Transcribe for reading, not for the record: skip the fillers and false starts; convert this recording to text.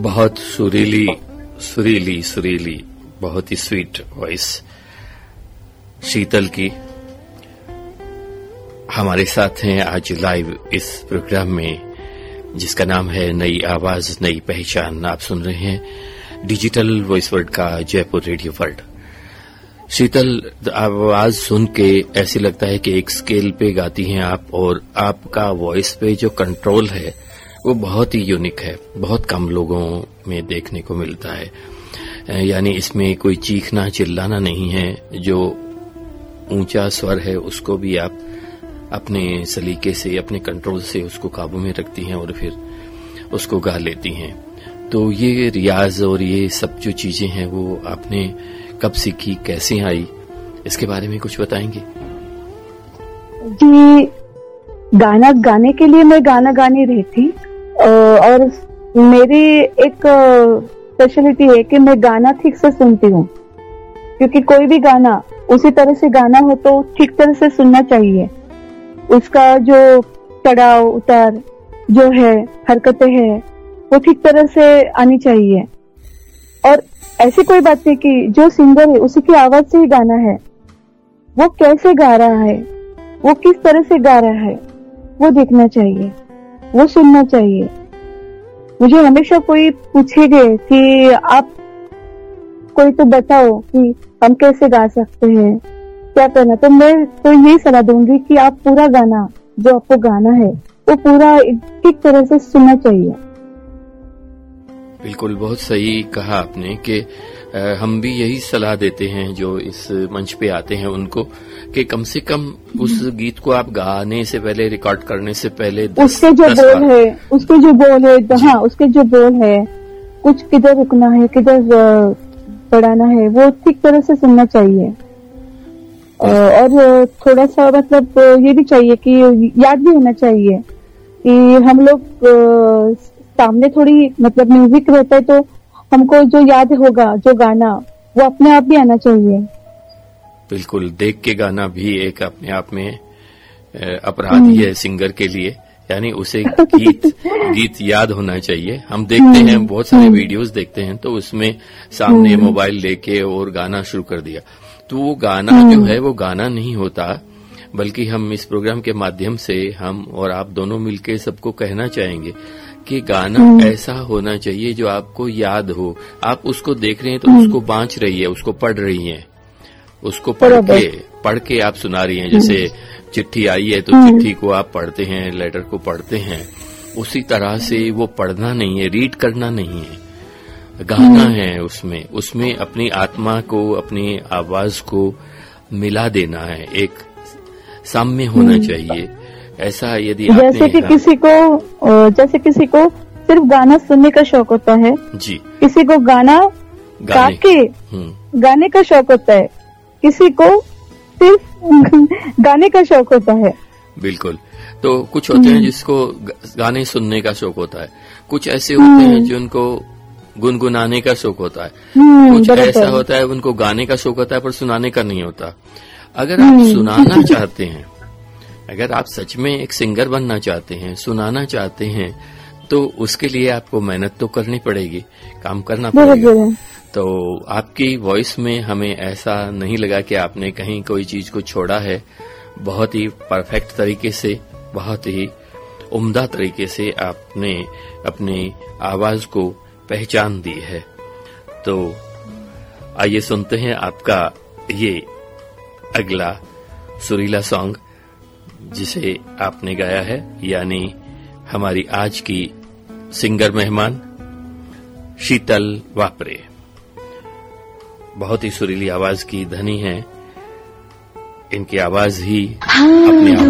बहुत सुरीली सुरीली सुरीली बहुत ही स्वीट वॉइस शीतल की हमारे साथ हैं आज लाइव इस प्रोग्राम में, जिसका नाम है नई आवाज नई पहचान। आप सुन रहे हैं डिजिटल वॉइस वर्ल्ड का जयपुर रेडियो वर्ल्ड। शीतल, आवाज सुन के ऐसे लगता है कि एक स्केल पे गाती हैं आप, और आपका वॉइस पे जो कंट्रोल है वो बहुत ही यूनिक है, बहुत कम लोगों में देखने को मिलता है। यानी इसमें कोई चीखना चिल्लाना नहीं है, जो ऊंचा स्वर है उसको भी आप अपने सलीके से अपने कंट्रोल से उसको काबू में रखती हैं और फिर उसको गा लेती हैं। तो ये रियाज और ये सब जो चीजें हैं वो आपने कब सीखी, कैसे आई, इसके बारे में कुछ बताएंगे? जी, गाना गाने के लिए मैं गाना गाने रही थी, और मेरी एक स्पेशलिटी है कि मैं गाना ठीक से सुनती हूँ, क्योंकि कोई भी गाना उसी तरह से गाना हो तो ठीक तरह से सुनना चाहिए। उसका जो चढ़ाव उतार जो है, हरकतें हैं, वो ठीक तरह से आनी चाहिए। और ऐसी कोई बात नहीं कि जो सिंगर है उसी की आवाज से ही गाना है, वो कैसे गा रहा है, वो किस तरह से गा रहा है, वो देखना चाहिए, वो सुनना चाहिए। मुझे हमेशा कोई पूछेगा कि आप कोई तो बताओ कि हम कैसे गा सकते हैं, क्या करना, तो मैं तो यही सलाह दूंगी कि आप पूरा गाना जो आपको गाना है वो पूरा ठीक तरह से सुनना चाहिए। बिल्कुल, बहुत सही कहा आपने कि हम भी यही सलाह देते हैं जो इस मंच पे आते हैं उनको, कि कम से कम उस गीत को आप गाने से पहले, रिकॉर्ड करने से पहले उसके जो बोल है, हाँ, उसके जो बोल है, कुछ किधर रुकना है, किधर बढ़ाना है, वो ठीक तरह से सुनना चाहिए। और थोड़ा सा मतलब ये भी चाहिए कि याद भी होना चाहिए कि हम लोग सामने थोड़ी मतलब म्यूजिक रहता है, तो हमको जो याद होगा जो गाना वो अपने आप भी आना चाहिए। बिल्कुल, देख के गाना भी एक अपने आप में अपराध ही है सिंगर के लिए, यानी उसे गीत याद होना चाहिए। हम देखते हैं बहुत सारे वीडियोस देखते हैं, तो उसमें सामने मोबाइल लेके और गाना शुरू कर दिया, तो वो गाना जो है वो गाना नहीं होता, बल्कि हम इस प्रोग्राम के माध्यम से हम और आप दोनों मिलकर सबको कहना चाहेंगे कि गाना ऐसा होना चाहिए जो आपको याद हो। आप उसको देख रहे हैं तो उसको बांच रही है, उसको पढ़ रही हैं, उसको पढ़ के आप सुना रही हैं। जैसे चिट्ठी आई है तो चिट्ठी को आप पढ़ते हैं, लेटर को पढ़ते हैं, उसी तरह से वो पढ़ना नहीं है, रीड करना नहीं है, गाना है। उसमें अपनी आत्मा को, अपनी आवाज को मिला देना है, एक साम्य होना चाहिए। ऐसा यदि जैसे किसी को सिर्फ गाना सुनने का शौक होता है जी, किसी को गाना गा के गाने का शौक होता है, किसी को सिर्फ गाने का शौक होता है। बिल्कुल, तो कुछ होते हैं जिसको गाने सुनने का शौक होता है, कुछ ऐसे होते हैं जिनको गुनगुनाने का शौक होता है, कुछ ऐसा होता है उनको गाने का शौक होता है पर सुनाने का नहीं होता। अगर आप सुनाना चाहते हैं, अगर आप सच में एक सिंगर बनना चाहते हैं, सुनाना चाहते हैं, तो उसके लिए आपको मेहनत तो करनी पड़ेगी, काम करना पड़ेगा। तो आपकी वॉइस में हमें ऐसा नहीं लगा कि आपने कहीं कोई चीज को छोड़ा है। बहुत ही परफेक्ट तरीके से, बहुत ही उम्दा तरीके से आपने अपनी आवाज को पहचान दी है। तो आइए सुनते हैं आपका ये अगला सुरीला सॉन्ग जिसे आपने गाया है, यानी हमारी आज की सिंगर मेहमान शीतल वापरे। बहुत ही सुरीली आवाज की धनी है, इनकी आवाज ही अपने आप